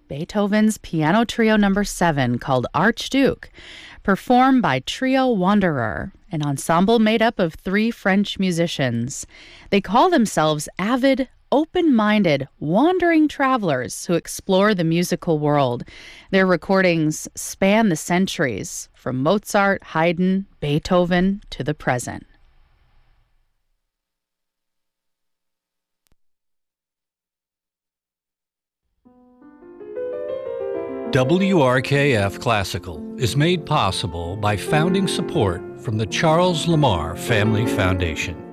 Beethoven's Piano Trio No. 7 called Archduke, performed by Trio Wanderer, an ensemble made up of 3 French musicians. They call themselves avid, open-minded, wandering travelers who explore the musical world. Their recordings span the centuries, from Mozart, Haydn, Beethoven to the present. WRKF Classical is made possible by founding support from the Charles Lamar Family Foundation.